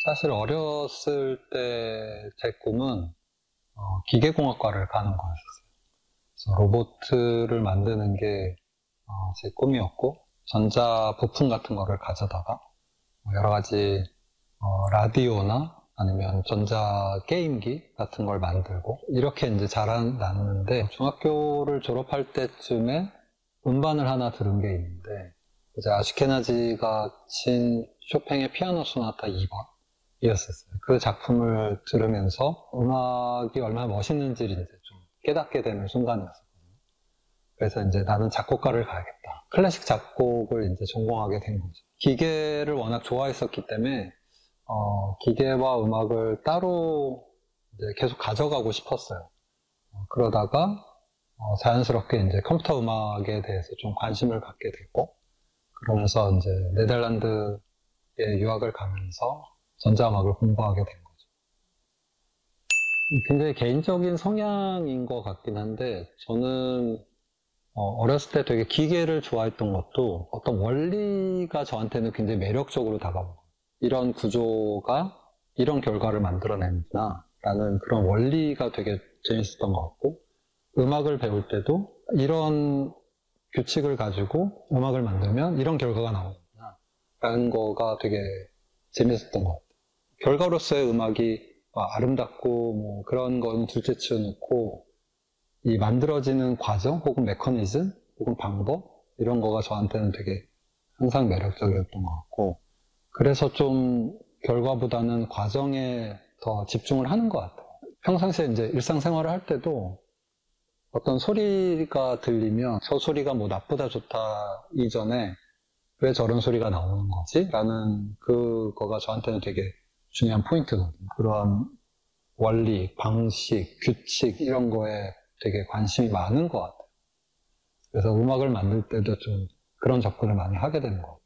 사실 어렸을 때 제 꿈은 기계공학과를 가는 거였어요. 그래서 로봇을 만드는 게 제 꿈이었고, 전자 부품 같은 거를 가져다가 여러 가지 라디오나 아니면 전자 게임기 같은 걸 만들고 이렇게 이제 자라났는데, 중학교를 졸업할 때쯤에 음반을 하나 들은 게 있는데, 이제 아슈케나지가 친 쇼팽의 피아노 소나타 2번 이었었어요. 그 작품을 들으면서 음악이 얼마나 멋있는지를 이제 좀 깨닫게 되는 순간이었어요. 그래서 이제 나는 작곡가를 가야겠다. 클래식 작곡을 이제 전공하게 된 거죠. 기계를 워낙 좋아했었기 때문에 기계와 음악을 따로 이제 계속 가져가고 싶었어요. 그러다가 자연스럽게 이제 컴퓨터 음악에 대해서 좀 관심을 갖게 되고, 그러면서 이제 네덜란드에 유학을 가면서 전자음악을 공부하게 된 거죠. 굉장히 개인적인 성향인 것 같긴 한데, 저는 어렸을 때 되게 기계를 좋아했던 것도 어떤 원리가 저한테는 굉장히 매력적으로 다가온 거예요. 이런 구조가 이런 결과를 만들어내는구나 라는 그런 원리가 되게 재밌었던 것 같고, 음악을 배울 때도 이런 규칙을 가지고 음악을 만들면 이런 결과가 나오는구나 라는 거가 되게 재밌었던 것 같아요. 결과로서의 음악이 아름답고 뭐 그런 건 둘째 치워놓고, 이 만들어지는 과정 혹은 메커니즘 혹은 방법, 이런 거가 저한테는 되게 항상 매력적이었던 것 같고, 그래서 좀 결과보다는 과정에 더 집중을 하는 것 같아요. 평상시에 이제 일상생활을 할 때도 어떤 소리가 들리면 저 소리가 뭐 나쁘다 좋다 이전에 왜 저런 소리가 나오는 거지? 라는 그거가 저한테는 되게 중요한 포인트거든요. 그런 원리, 방식, 규칙 이런 거에 되게 관심이 많은 것 같아요. 그래서 음악을 만들 때도 좀 그런 접근을 많이 하게 되는 것 같아요.